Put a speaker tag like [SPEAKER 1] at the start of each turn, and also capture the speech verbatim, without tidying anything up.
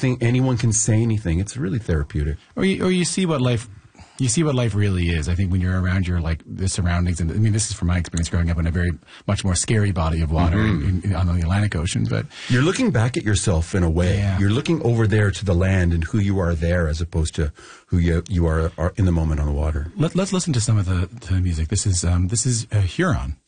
[SPEAKER 1] anything, anyone can say anything. It's really therapeutic.
[SPEAKER 2] Or you, or you see what life, you see what life really is. I think when you're around your like the surroundings, and I mean, this is from my experience growing up in a very much more scary body of water mm-hmm. in, in, on the Atlantic Ocean. But
[SPEAKER 1] you're looking back at yourself in a way.
[SPEAKER 2] Yeah.
[SPEAKER 1] You're looking over there to the land and who you are there, as opposed to who you you are, are in the moment on the water.
[SPEAKER 2] Let, let's listen to some of the, to the music. This is um, this is uh, Huron.